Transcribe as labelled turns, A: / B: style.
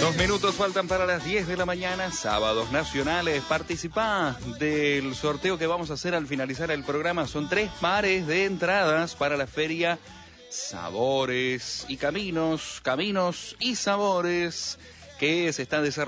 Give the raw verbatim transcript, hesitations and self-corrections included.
A: Dos minutos faltan para las diez de la mañana, sábados nacionales. Participá del sorteo que vamos a hacer al finalizar el programa. Son tres pares de entradas para la feria Sabores y Caminos, Caminos y Sabores, que se está desarrollando